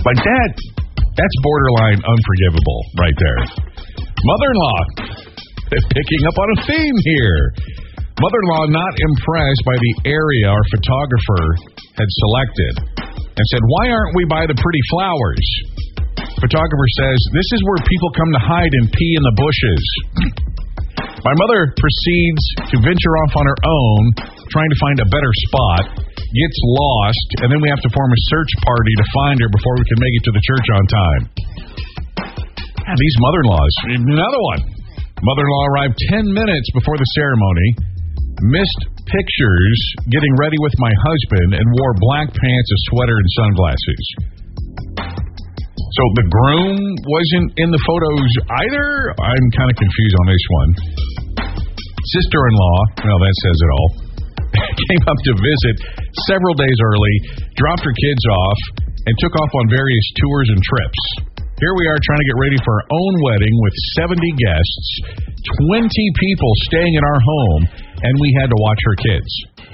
Like that's borderline unforgivable right there. Mother-in-law, picking up on a theme here. Mother-in-law not impressed by the area our photographer had selected and said, "Why aren't we by the pretty flowers?" Photographer says, "This is where people come to hide and pee in the bushes." My mother proceeds to venture off on her own, trying to find a better spot, gets lost, and then we have to form a search party to find her before we can make it to the church on time. Yeah, these mother-in-laws. Another one. Mother-in-law arrived 10 minutes before the ceremony, missed pictures getting ready with my husband, and wore black pants, a sweater, and sunglasses. So the groom wasn't in the photos either? I'm kind of confused on this one. Sister-in-law, well, that says it all, came up to visit several days early, dropped her kids off, and took off on various tours and trips. Here we are trying to get ready for our own wedding with 70 guests, 20 people staying in our home, and we had to watch her kids.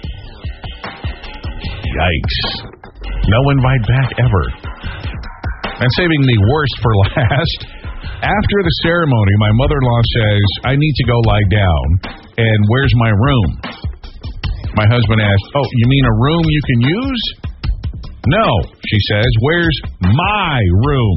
Yikes. No invite back ever. And saving the worst for last, after the ceremony, my mother-in-law says, "I need to go lie down, and where's my room?" My husband asked, "Oh, you mean a room you can use?" "No," she says, "where's my room?"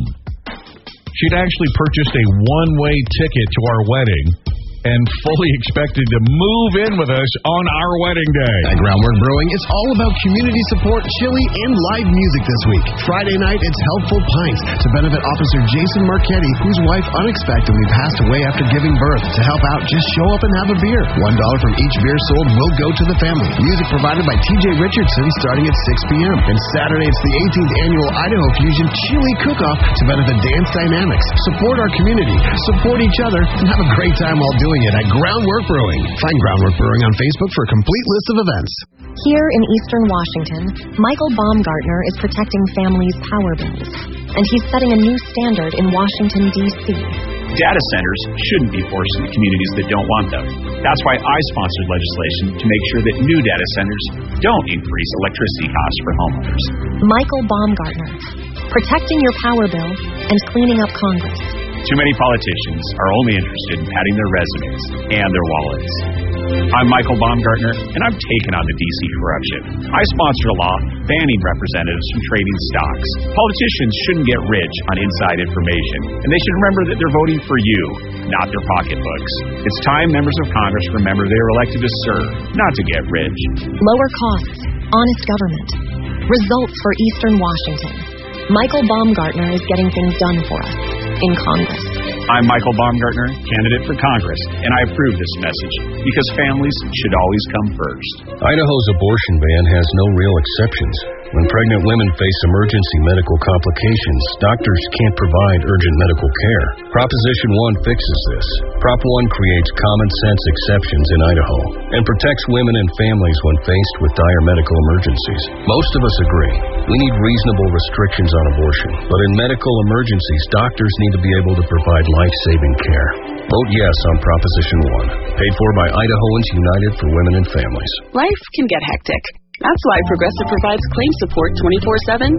She'd actually purchased a one-way ticket to our wedding and fully expected to move in with us on our wedding day. At Groundwork Brewing, it's all about community support, chili, and live music this week. Friday night, it's Helpful Pints to benefit Officer Jason Marchetti, whose wife unexpectedly passed away after giving birth. To help out, just show up and have a beer. $1 from each beer sold will go to the family. Music provided by TJ Richardson starting at 6 p.m. And Saturday, it's the 18th annual Idaho Fusion Chili Cook-Off to benefit Dance Dynamics. Support our community, support each other, and have a great time while doing it at Groundwork Brewing. Find Groundwork Brewing on Facebook for a complete list of events. Here in Eastern Washington, Michael Baumgartner is protecting families' power bills, and he's setting a new standard in Washington, D.C. Data centers shouldn't be forced into communities that don't want them. That's why I sponsored legislation to make sure that new data centers don't increase electricity costs for homeowners. Michael Baumgartner, protecting your power bill and cleaning up Congress. Too many politicians are only interested in padding their resumes and their wallets. I'm Michael Baumgartner, and I'm taking on the D.C. corruption. I sponsored a law banning representatives from trading stocks. Politicians shouldn't get rich on inside information, and they should remember that they're voting for you, not their pocketbooks. It's time members of Congress remember they were elected to serve, not to get rich. Lower costs, honest government, results for Eastern Washington. Michael Baumgartner is getting things done for us in Congress. I'm Michael Baumgartner, candidate for Congress, and I approve this message because families should always come first. Idaho's abortion ban has no real exceptions. When pregnant women face emergency medical complications, doctors can't provide urgent medical care. Proposition 1 fixes this. Prop 1 creates common sense exceptions in Idaho and protects women and families when faced with dire medical emergencies. Most of us agree. We need reasonable restrictions on abortion, but in medical emergencies, doctors need to be able to provide life-saving care. Vote yes on Proposition 1, paid for by Idahoans United for Women and Families. Life can get hectic. That's why Progressive provides claim support 24/7,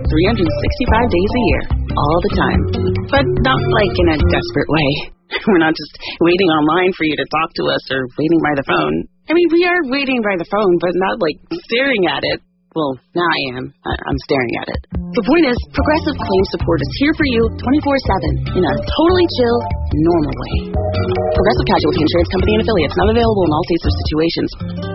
365 days a year, all the time. But not like in a desperate way. We're not just waiting online for you to talk to us or waiting by the phone. I mean, we are waiting by the phone, but not like staring at it. Well, now I am. I'm staring at it. The point is, Progressive claim support is here for you 24/7 in a totally chill, normal way. Progressive Casualty Insurance Company and Affiliates, not available in all states or situations.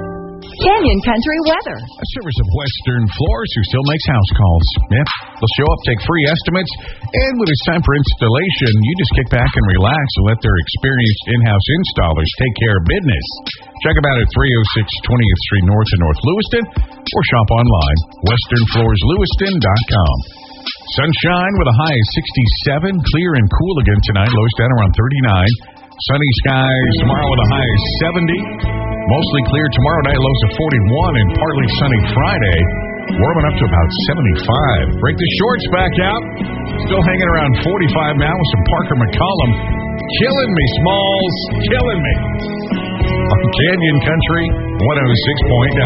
Canyon Country weather. A service of Western Floors, who still makes house calls. Yep, they'll show up, take free estimates, and when it's time for installation, you just kick back and relax and let their experienced in-house installers take care of business. Check them out at 306 20th Street North in North Lewiston, or shop online, westernfloorslewiston.com. Sunshine with a high of 67, clear and cool again tonight, lows down around 39. Sunny skies tomorrow with a high of 70. Mostly clear tomorrow night, lows of 41, and partly sunny Friday, warming up to about 75. Break the shorts back out. Still hanging around 45 now with some Parker McCollum. Killing me, Smalls. Killing me. On Canyon Country 106.9.